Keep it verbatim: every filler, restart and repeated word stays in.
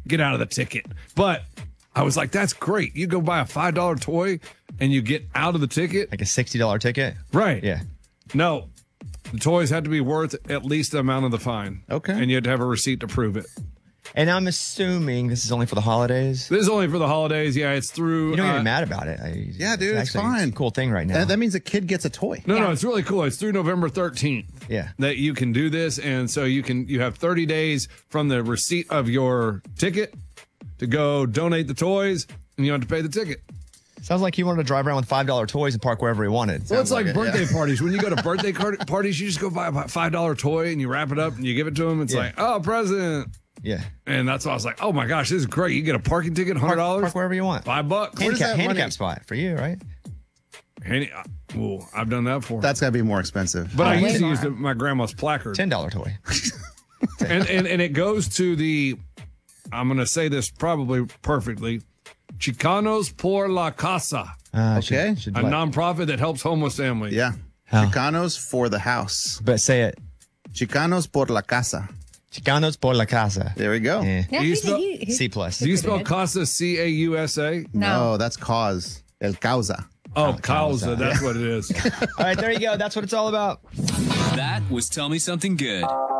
get out of the ticket. But I was like, that's great. You go buy a five dollar toy and you get out of the ticket. Like a sixty dollar ticket? Right. Yeah. No, the toys had to be worth at least the amount of the fine. Okay. And you had to have a receipt to prove it. And I'm assuming this is only for the holidays. This is only for the holidays. Yeah, it's through. You don't uh, get mad about it. I, Yeah, dude, it's actually- fine. a cool thing right now. Uh, that means a kid gets a toy. No, no, it's really cool. It's through November thirteenth. Yeah. That you can do this. And so you can, you have thirty days from the receipt of your ticket to go donate the toys and you don't have to pay the ticket. Sounds like he wanted to drive around with five dollar toys and park wherever he wanted. Well, it's like, like it, birthday yeah. parties. When you go to birthday card- parties, you just go buy a five dollar toy and you wrap it up and you give it to them. It's Yeah. like, oh, present. Yeah. And that's why I was like, oh my gosh, this is great. You get a parking ticket, one hundred Park, dollars, park wherever you want. five bucks. Where does Handicap, that handicap money- spot for you, right? Handy- Ooh, I've done that before. That's got to be more expensive. but I Oh, used to way use more. the, my grandma's placard. ten dollar toy. and, and and it goes to the, I'm going to say this probably perfectly, Chicanos por la Casa, Uh, Okay. Should, should a what? nonprofit that helps homeless families. yeah. How? Chicanos for the house. But say it. Chicanos por la casa. Chicanos por la casa. There we go. Eh. Yeah, Do you he- spell- he- he- C plus. Do you Good spell head. Casa C A U S A? No. that's cause. El causa. Oh, Causa. Causa. That's what it is. All right, there you go. That's what it's all about. That was Tell Me Something Good.